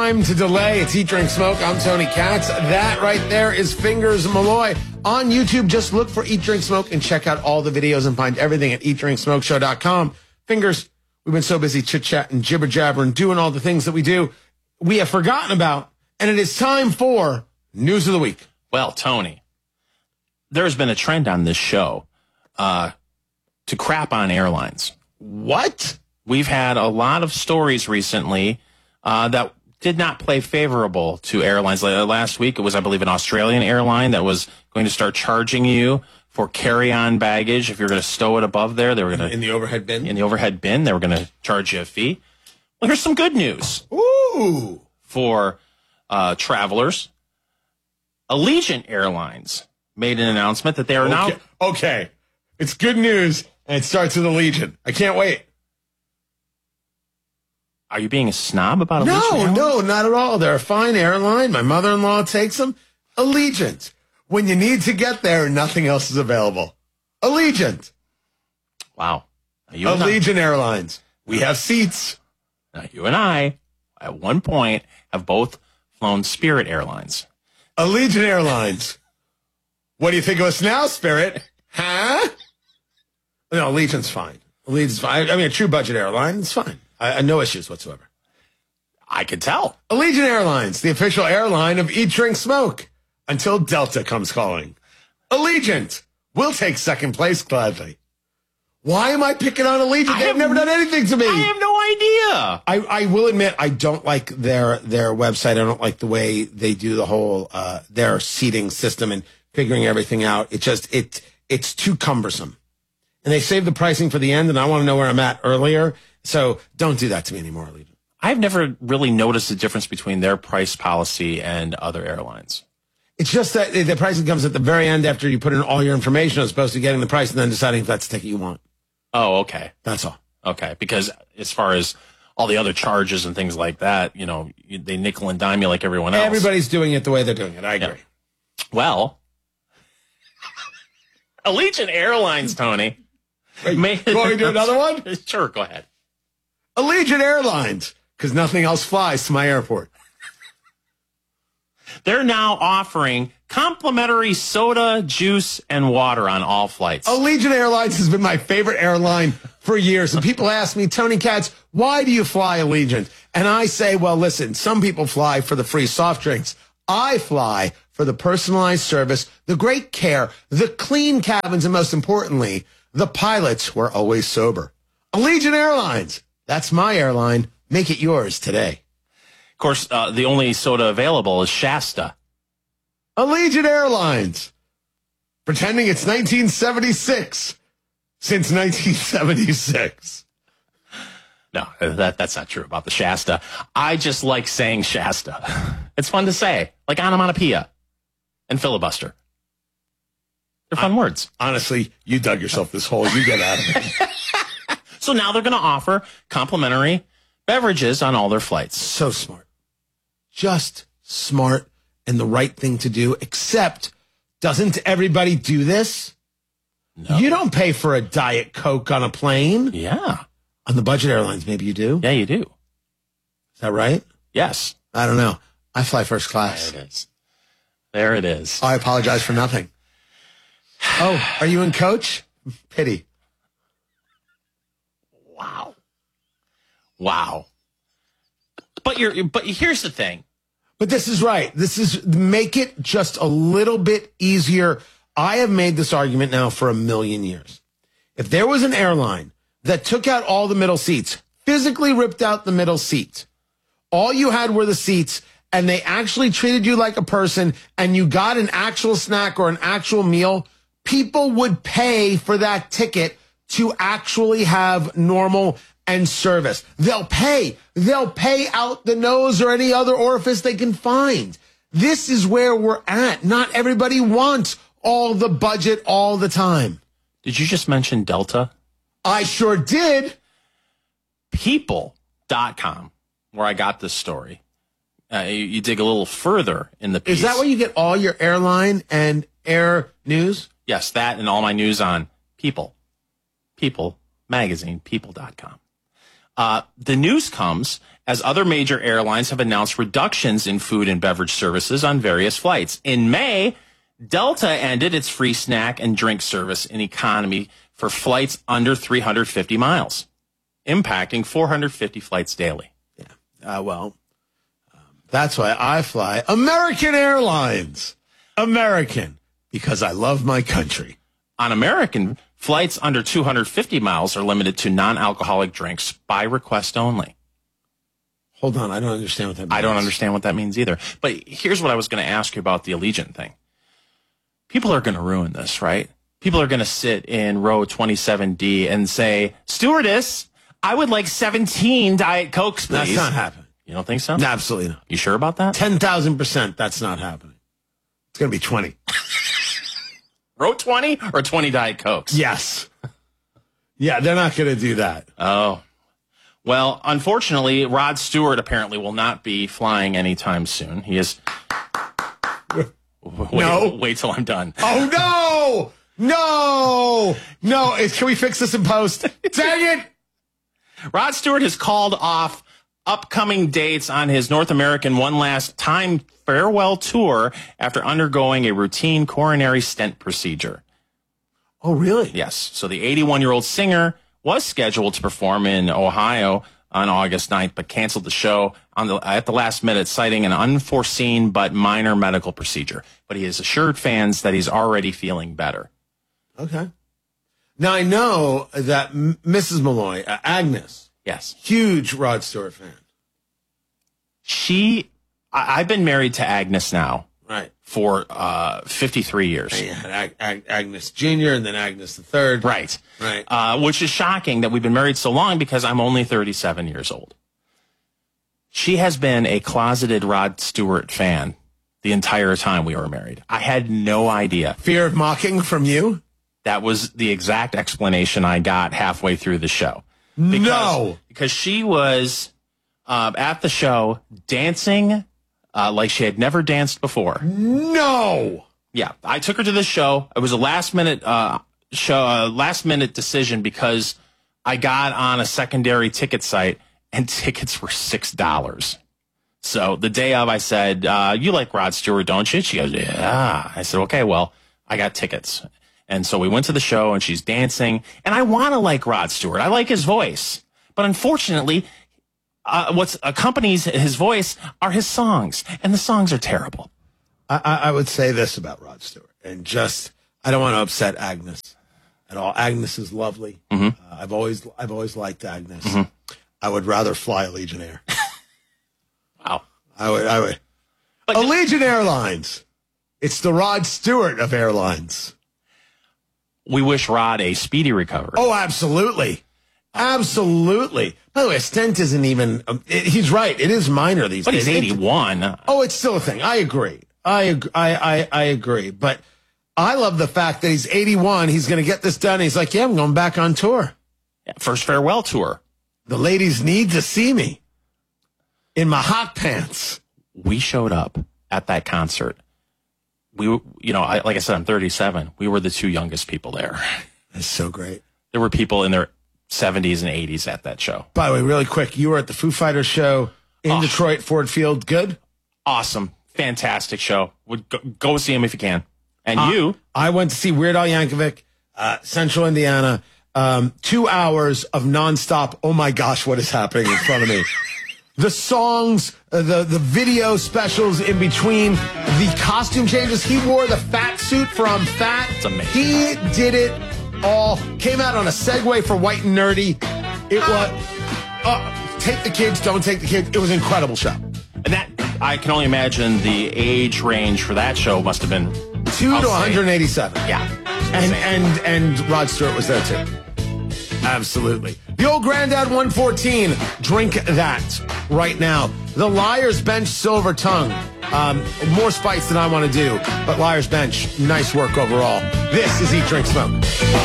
time to delay. It's Eat, Drink, Smoke. I'm Tony Katz. That right there is Fingers Malloy. On YouTube, just look for Eat, Drink, Smoke and check out all the videos and find everything at eatdrinksmokeshow.com. Fingers, we've been so busy chit-chatting, jibber-jabbering, doing all the things that we do, we have forgotten about, and it is time for News of the Week. Well, Tony, there's been a trend on this show to crap on airlines. What? We've had a lot of stories recently that did not play favorable to airlines. Last week, it was, I believe, an Australian airline that was going to start charging you for carry-on baggage. If you're going to stow it above there, they were going to... In the overhead bin? In the overhead bin, they were going to charge you a fee. Well, here's some good news. Ooh! For travelers. Allegiant Airlines made an announcement that they are now... Okay. It's good news, and it starts with Allegiant. I can't wait. Are you being a snob about Allegiant? No, not at all. They're a fine airline. My mother-in-law takes them. Allegiant. When you need to get there, nothing else is available. Allegiant. Wow. Allegiant Airlines. We have seats. Now, you and I, at one point, have both flown Spirit Airlines. Allegiant Airlines. What do you think of us now, Spirit? Huh? No, Allegiant's fine. Allegiant's fine. I mean, a true budget airline, it's fine. No issues whatsoever. I can tell. Allegiant Airlines, the official airline of Eat, Drink, Smoke, until Delta comes calling. Allegiant, we'll take second place gladly. Why am I picking on Allegiant? They've never done anything to me. I have no idea. I will admit, I don't like their website. I don't like the way they do the whole their seating system and figuring everything out. It's too cumbersome. And they save the pricing for the end, and I want to know where I'm at earlier. So don't do that to me anymore, Allegiant. I've never really noticed the difference between their price policy and other airlines. It's just that the pricing comes at the very end after you put in all your information as opposed to getting the price and then deciding if that's the ticket you want. Oh, okay. That's all. Okay, because as far as all the other charges and things like that, you know, they nickel and dime you like everyone else. Everybody's doing it the way they're doing it. I agree. Yeah. Well, Allegiant Airlines, Tony. Wait, you want me to do another one? Sure, go ahead. Allegiant Airlines, because nothing else flies to my airport. They're now offering complimentary soda, juice, and water on all flights. Allegiant Airlines has been my favorite airline for years. And people ask me, Tony Katz, why do you fly Allegiant? And I say, well, listen, some people fly for the free soft drinks. I fly for the personalized service, the great care, the clean cabins, and most importantly, the pilots who are always sober. Allegiant Airlines. That's my airline. Make it yours today. Of course, the only soda available is Shasta. Allegiant Airlines. Pretending it's 1976. Since 1976. No, that's not true about the Shasta. I just like saying Shasta. It's fun to say, like onomatopoeia and filibuster. They're fun words. Honestly, you dug yourself this hole. You get out of it. So now they're going to offer complimentary beverages on all their flights. So smart. Just smart and the right thing to do, except doesn't everybody do this? No. You don't pay for a Diet Coke on a plane. Yeah. On the budget airlines, maybe you do. Yeah, you do. Is that right? Yes. I don't know. I fly first class. There it is. There it is. I apologize for nothing. Oh, are you in coach? Pity. Wow. But here's the thing. But this is right. This is make it just a little bit easier. I have made this argument now for 1,000,000 years. If there was an airline that took out all the middle seats, physically ripped out the middle seat, all you had were the seats, and they actually treated you like a person, and you got an actual snack or an actual meal, people would pay for that ticket to actually have normal and service. They'll pay out the nose or any other orifice they can find. This is where we're at. Not everybody wants all the budget all the time. Did you just mention Delta? I sure did. People.com, where I got this story. You dig a little further in the piece. Is that where you get all your airline and air news? Yes, that and all my news on People. People magazine, people.com. The news comes as other major airlines have announced reductions in food and beverage services on various flights. In May, Delta ended its free snack and drink service in economy for flights under 350 miles, impacting 450 flights daily. Yeah. That's why I fly American Airlines. American, because I love my country. On American, flights under 250 miles are limited to non-alcoholic drinks by request only. Hold on, I don't understand what that means. I don't understand what that means either. But here's what I was going to ask you about the Allegiant thing. People are going to ruin this, right? People are going to sit in row 27D and say, "Stewardess, I would like 17 Diet Cokes, please." That's not happening. You don't think so? No, absolutely not. You sure about that? 10,000% that's not happening. It's going to be 20. Row 20 or 20 Diet Cokes? Yes. Yeah, they're not going to do that. Oh. Well, unfortunately, Rod Stewart apparently will not be flying anytime soon. He is... Wait till I'm done. Oh, no! Can we fix this in post? Dang it! Rod Stewart has called off upcoming dates on his North American One Last Time farewell tour after undergoing a routine coronary stent procedure. Oh, really? Yes. So the 81-year-old singer was scheduled to perform in Ohio on August 9th, but canceled the show at the last minute, citing an unforeseen but minor medical procedure. But he has assured fans that he's already feeling better. Okay. Now, I know that Mrs. Malloy, Agnes, yes, huge Rod Stewart fan. I've been married to Agnes now. Right. For 53 years. And you had Agnes Jr. and then Agnes III. Right. Right. Which is shocking that we've been married so long because I'm only 37 years old. She has been a closeted Rod Stewart fan the entire time we were married. I had no idea. Fear of mocking from you? That was the exact explanation I got halfway through the show. Because she was at the show dancing like she had never danced before. No. Yeah, I took her to the show. It was a last minute decision because I got on a secondary ticket site and tickets were $6. So the day of, I said, "You like Rod Stewart, don't you?" She goes, "Yeah." I said, "Okay, well, I got tickets." And so we went to the show and she's dancing. And I want to like Rod Stewart. I like his voice, but unfortunately, what accompanies his voice are his songs, and the songs are terrible. I would say this about Rod Stewart, and I don't want to upset Agnes at all. Agnes is lovely. Mm-hmm. I've always liked Agnes. Mm-hmm. I would rather fly Allegiant Air. Wow. I would. But Allegiant Airlines. It's the Rod Stewart of airlines. We wish Rod a speedy recovery. Oh, absolutely. Absolutely. By the way, a stent isn't even, he's right. It is minor these days. But he's 81. It's still a thing. I agree. I agree. But I love the fact that he's 81. He's going to get this done. He's like, yeah, I'm going back on tour. Yeah, first farewell tour. The ladies need to see me in my hot pants. We showed up at that concert. Like I said, I'm 37. We were the two youngest people there. That's so great. There were people in their 70s and 80s at that show. By the way, really quick, you were at the Foo Fighters show in Detroit, Ford Field. Good? Awesome. Fantastic show. Would go see him if you can. And you? I went to see Weird Al Yankovic, Central Indiana. 2 hours of nonstop, oh my gosh, what is happening in front of me? The songs, the video specials in between, the costume changes. He wore the fat suit from Fat. It's amazing. He did it all. Came out on a Segway for White and Nerdy. It was take the kids, don't take the kids. It was an incredible show. And that, I can only imagine the age range for that show must have been 2 to 187. Yeah. And Rod Stewart was there too. Absolutely. The old Grandad 114. Drink that right now. The Liar's Bench Silver Tongue. More spice than I want to do, but Liar's Bench, nice work overall. This is Eat, Drink, Smoke.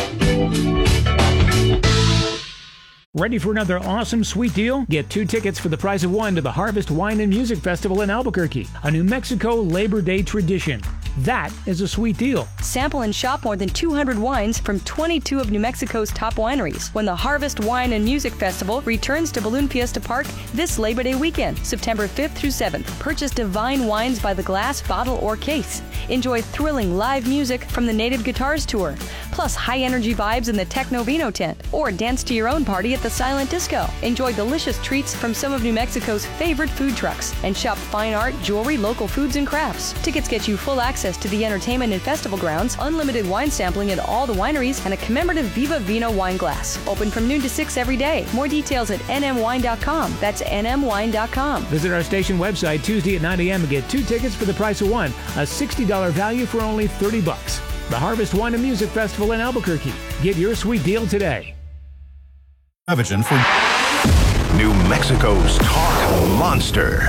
Ready for another awesome sweet deal? Get 2 tickets for the price of 1 to the Harvest Wine and Music Festival in Albuquerque, a New Mexico Labor Day tradition. That is a sweet deal. Sample and shop more than 200 wines from 22 of New Mexico's top wineries when the Harvest Wine and Music Festival returns to Balloon Fiesta Park this Labor Day weekend, September 5th through 7th. Purchase divine wines by the glass, bottle, or case. Enjoy thrilling live music from the Native Guitars Tour, plus high-energy vibes in the Techno Vino tent, or dance to your own party at the Silent Disco. Enjoy delicious treats from some of New Mexico's favorite food trucks, and shop fine art, jewelry, local foods, and crafts. Tickets get you full access to the entertainment and festival grounds, unlimited wine sampling at all the wineries, and a commemorative Viva Vino wine glass. Open from noon to 6 every day. More details at nmwine.com. That's nmwine.com. Visit our station website Tuesday at 9 a.m. and get 2 tickets for the price of one, a $60 value for only $30. The Harvest Wine and Music Festival in Albuquerque. Get your sweet deal today. For New Mexico's talk monster.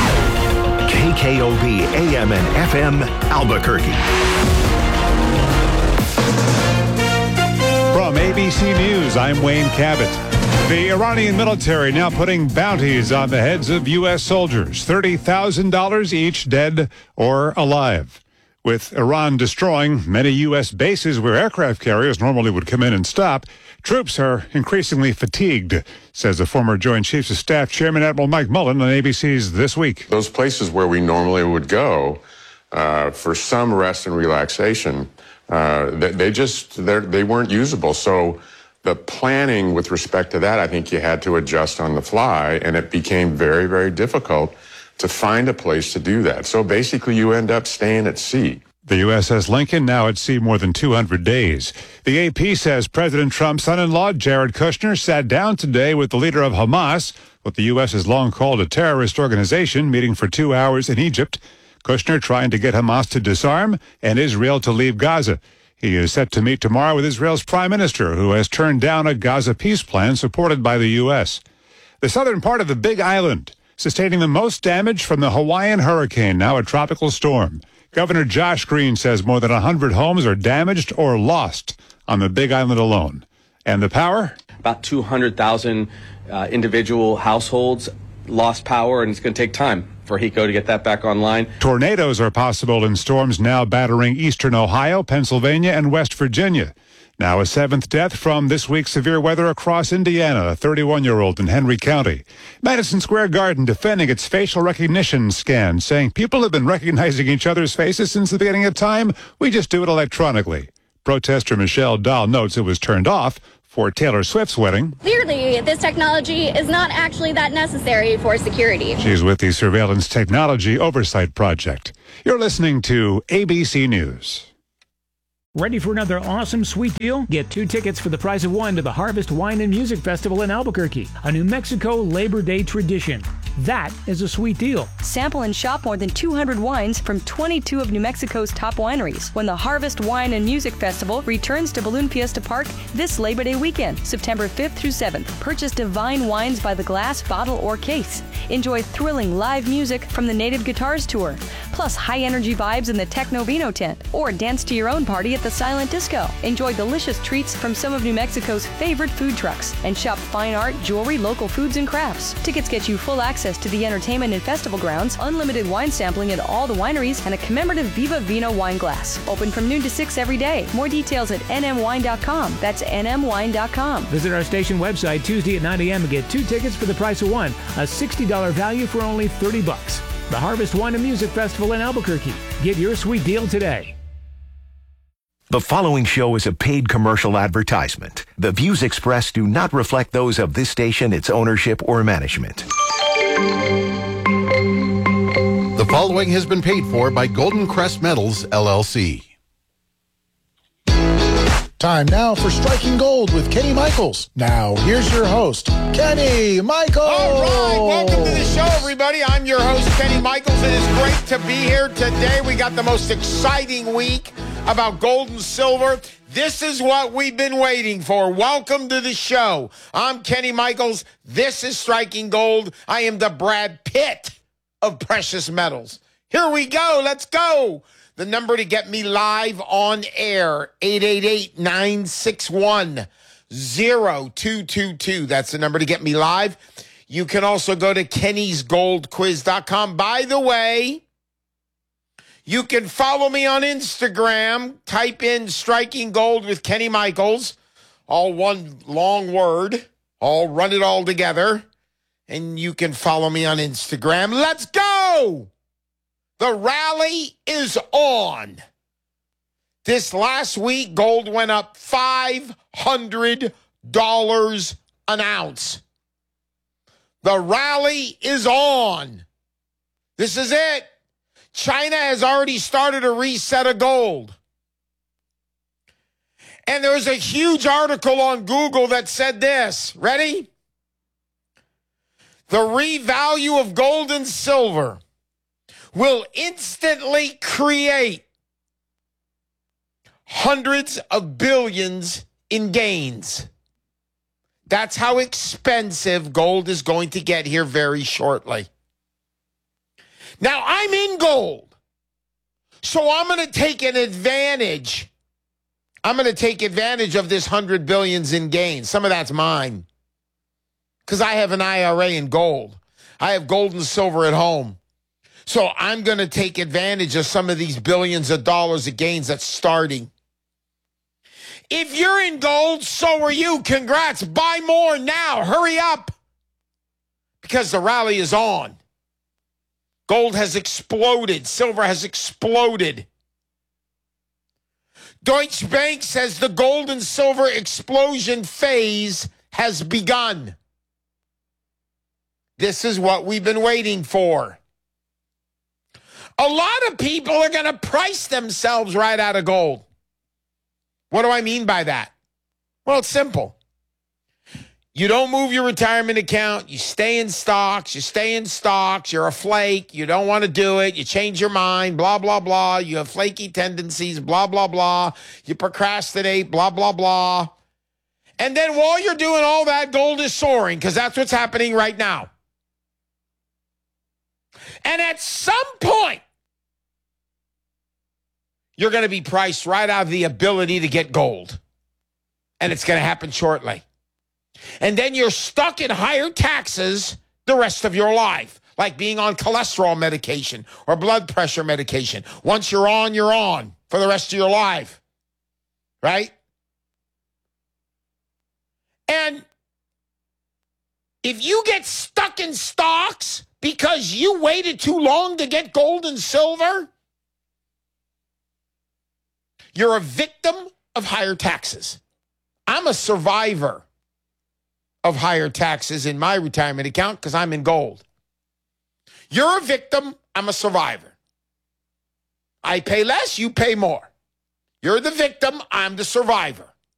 KKOB AM and FM Albuquerque. From ABC News, I'm Wayne Cabot. The Iranian military now putting bounties on the heads of U.S. soldiers, $30,000 each, dead or alive. With Iran destroying many U.S. bases where aircraft carriers normally would come in and stop, troops are increasingly fatigued, says the former Joint Chiefs of Staff Chairman Admiral Mike Mullen on ABC's This Week. Those places where we normally would go for some rest and relaxation, they weren't usable. So the planning with respect to that, I think you had to adjust on the fly, and it became very, very difficult to find a place to do that. So basically you end up staying at sea. The USS Lincoln now at sea more than 200 days. The AP says President Trump's son-in-law, Jared Kushner, sat down today with the leader of Hamas, what the U.S. has long called a terrorist organization, meeting for 2 hours in Egypt. Kushner trying to get Hamas to disarm and Israel to leave Gaza. He is set to meet tomorrow with Israel's prime minister, who has turned down a Gaza peace plan supported by the U.S. The southern part of the Big Island, sustaining the most damage from the Hawaiian hurricane, now a tropical storm. Governor Josh Green says more than 100 homes are damaged or lost on the Big Island alone. And the power? About 200,000 individual households lost power, and it's going to take time for HECO to get that back online. Tornadoes are possible in storms now battering eastern Ohio, Pennsylvania, and West Virginia. Now a 7th death from this week's severe weather across Indiana, a 31-year-old in Henry County. Madison Square Garden defending its facial recognition scan, saying people have been recognizing each other's faces since the beginning of time. We just do it electronically. Protester Michelle Dahl notes it was turned off for Taylor Swift's wedding. Clearly, this technology is not actually that necessary for security. She's with the Surveillance Technology Oversight Project. You're listening to ABC News. Ready for another awesome sweet deal? Get 2 tickets for the price of one to the Harvest Wine and Music Festival in Albuquerque, a New Mexico Labor Day tradition. That is a sweet deal. Sample and shop more than 200 wines from 22 of New Mexico's top wineries when the Harvest Wine and Music Festival returns to Balloon Fiesta Park this Labor Day weekend, September 5th through 7th. Purchase divine wines by the glass, bottle, or case. Enjoy thrilling live music from the Native Guitars Tour, plus high-energy vibes in the Techno Vino tent, or dance to your own party at the Silent Disco. Enjoy delicious treats from some of New Mexico's favorite food trucks, and shop fine art, jewelry, local foods, and crafts. Tickets get you full access to the entertainment and festival grounds, unlimited wine sampling at all the wineries, and a commemorative Viva Vino wine glass. Open from noon to 6 every day. More details at nmwine.com. That's nmwine.com. Visit our station website Tuesday at 9 a.m. and get 2 tickets for the price of one, a $60 value for only $30. The Harvest Wine and Music Festival in Albuquerque. Get your sweet deal today. The following show is a paid commercial advertisement. The views expressed do not reflect those of this station, its ownership, or management. The following has been paid for by Golden Crest Metals, LLC. Time now for Striking Gold with Kenny Michaels. Now, here's your host, Kenny Michaels. All right, welcome to the show, everybody. I'm your host, Kenny Michaels. It is great to be here today. We got the most exciting week about gold and silver. This is what we've been waiting for. Welcome to the show. I'm Kenny Michaels. This is Striking Gold. I am the Brad Pitt of precious metals. Here we go. Let's go. The number to get me live on air, 888-961-0222. That's the number to get me live. You can also go to kennysgoldquiz.com. By the way, You can follow me on Instagram. Type in Striking Gold with Kenny Michaels. All one long word. I'll run it all together. And you can follow me on Instagram. Let's go! The rally is on. This last week, gold went up $500 an ounce. The rally is on. This is it. China has already started a reset of gold. And there was a huge article on Google that said this. Ready? The revalue of gold and silver will instantly create hundreds of billions in gains. That's how expensive gold is going to get here very shortly. Now, I'm in gold, so I'm going to take an advantage. I'm going to take advantage of this 100 billions in gains. Some of that's mine because I have an IRA in gold. I have gold and silver at home. So I'm going to take advantage of some of these billions of dollars of gains that's starting. If you're in gold, so are you. Congrats. Buy more now. Hurry up because the rally is on. Gold has exploded. Silver has exploded. Deutsche Bank says the gold and silver explosion phase has begun. This is what we've been waiting for. A lot of people are going to price themselves right out of gold. What do I mean by that? Well, it's simple. You don't move your retirement account. You stay in stocks. You're a flake. You don't want to do it. You change your mind, blah, blah, blah. You have flaky tendencies, blah, blah, blah. You procrastinate, blah, blah, blah. And then while you're doing all that, gold is soaring because that's what's happening right now. And at some point, you're going to be priced right out of the ability to get gold. And it's going to happen shortly. And then you're stuck in higher taxes the rest of your life, like being on cholesterol medication or blood pressure medication. Once you're on for the rest of your life, right? And if you get stuck in stocks because you waited too long to get gold and silver, you're a victim of higher taxes. I'm a survivor of higher taxes in my retirement account because I'm in gold. You're a victim. I'm a survivor. I pay less. You pay more. You're the victim. I'm the survivor.